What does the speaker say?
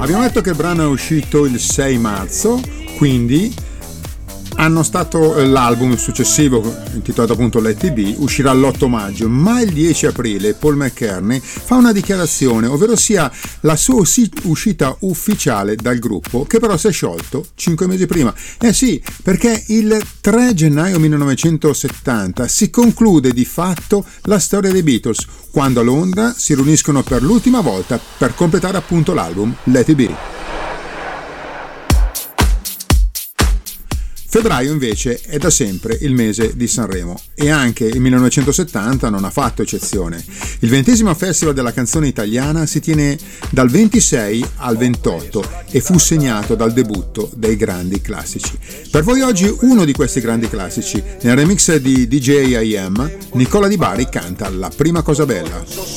Abbiamo detto che il brano è uscito il 6 marzo, quindi l'album successivo, intitolato appunto Let It Be, uscirà l'8 maggio, ma il 10 aprile Paul McCartney fa una dichiarazione, ovvero sia la sua uscita ufficiale dal gruppo, che però si è sciolto 5 mesi prima. Sì, perché il 3 gennaio 1970 si conclude di fatto la storia dei Beatles, quando a Londra si riuniscono per l'ultima volta per completare appunto l'album Let It Be. Febbraio invece è da sempre il mese di Sanremo e anche il 1970 non ha fatto eccezione. Il 20° Festival della canzone italiana si tiene dal 26 al 28 e fu segnato dal debutto dei grandi classici. Per voi oggi uno di questi grandi classici, nel remix di DJ IM, Nicola Di Bari canta La prima cosa bella.